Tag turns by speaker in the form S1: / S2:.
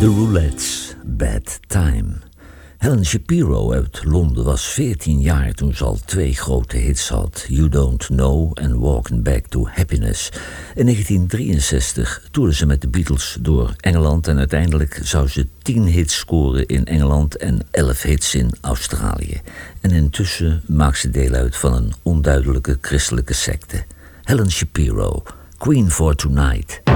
S1: The Roulettes, Bad Time. Helen Shapiro uit Londen was 14 jaar toen ze al 2 grote hits had. You Don't Know en Walking Back to Happiness. In 1963 toerde ze met de Beatles door Engeland en uiteindelijk zou ze 10 hits scoren in Engeland en 11 hits in Australië. En intussen maakt ze deel uit van een onduidelijke christelijke secte. Helen Shapiro, Queen for Tonight.